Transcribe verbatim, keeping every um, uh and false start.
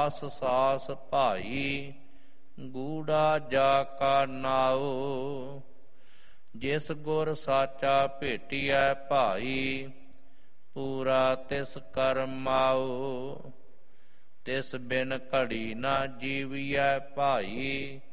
ਸਾਸ ਸਾਸ ਭਾਈ, ਗੂੜਾ ਜਾ ਕਾ ਨਾਉ। ਜਿਸ ਗੁਰ ਸਾਚਾ ਭੇਟੀਐ ਭਾਈ, ਪੂਰਾ ਤਿਸ ਕਰ ਮਾਉ। ਤਿਸ ਬਿਨ ਘੜੀ ਨਾ ਜੀਵੀਐ ਭਾਈ,